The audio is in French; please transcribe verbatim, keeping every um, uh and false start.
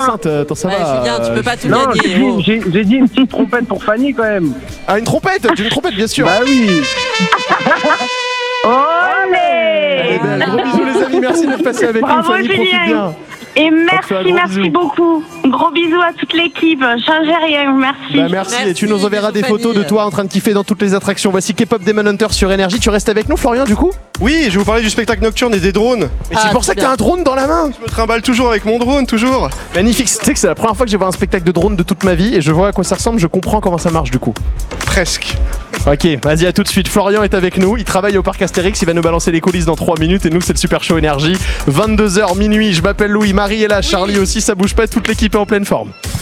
enceinte, attends, ça Ouais, va. Julien, tu peux pas tout Non, gagner. j'ai oh. dit, j'ai- j'ai dit une petite trompette pour Fanny quand même. Ah, une trompette, tu as une trompette, bien sûr. Bah oui. Allez, Olé. ben, gros bisous, les amis, merci d'être passé avec nous, Bravo, Fanny, profite Julien. bien. Et On te fait un merci, gros merci bisou. beaucoup. Gros bisous à toute l'équipe. Changez rien, merci. Bah merci. Merci, Et tu nous enverras des bisous, photos Fanny. de toi en train de kiffer dans toutes les attractions. Voici K-pop Demon Hunter sur Énergie. Tu restes avec nous, Florian, du coup? Oui, je vais vous parler du spectacle nocturne et des drones. Et c'est Ah, pour ça trop que t'as un drone dans la main. Je me trimballe toujours avec mon drone, toujours. Magnifique. Tu sais que c'est la première fois que j'ai vu un spectacle de drone de toute ma vie et je vois à quoi ça ressemble. Je comprends comment ça marche du coup. Presque. Ok, vas-y, à tout de suite. Florian est avec nous. Il travaille au parc Astérix. Il va nous balancer les coulisses dans trois minutes. Et nous, c'est le Super Show Énergie. vingt-deux heures minuit. Je m'appelle Louis. Marie est là. Charlie aussi. Ça bouge pas. Toute l'équipe est en pleine forme.